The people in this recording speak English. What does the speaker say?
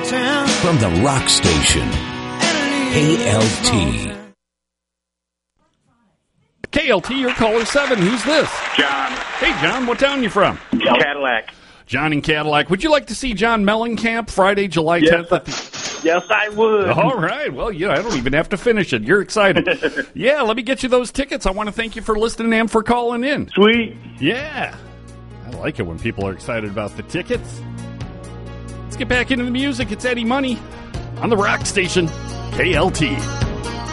From the rock station, KLT. KLT, your caller 7. Who's this? John. Hey, John, what town you from? Cadillac. John in Cadillac. Would you like to see John Mellencamp Friday, July 10th? Yes, I would. All right. Well, I don't even have to finish it. You're excited. Yeah, let me get you those tickets. I want to thank you for listening and for calling in. Sweet. Yeah. I like it when people are excited about the tickets. Let's get back into the music. It's Eddie Money on the rock station, KLT.